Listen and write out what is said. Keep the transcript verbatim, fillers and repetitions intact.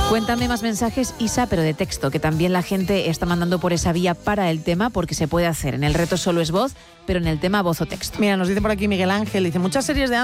Cuéntame más mensajes, Isa, pero de texto, que también la gente está mandando por esa vía para el tema, porque se puede hacer. En el reto solo es voz, pero en el tema voz o texto. Mira, nos dice por aquí Miguel Ángel, dice, muchas series de